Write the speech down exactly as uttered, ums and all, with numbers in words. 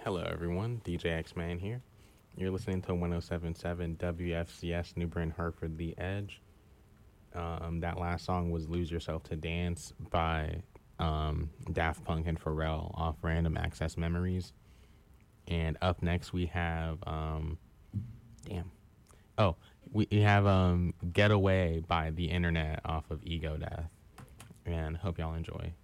Hello, everyone. D J X-Man here. You're listening to one oh seven point seven W F C S New Bern Hartford The Edge. Um, that last song was Lose Yourself to Dance by um, Daft Punk and Pharrell off Random Access Memories. And up next we have, um, damn. Oh, we we have um, Get Away by The Internet off of Ego Death. And hope y'all enjoy.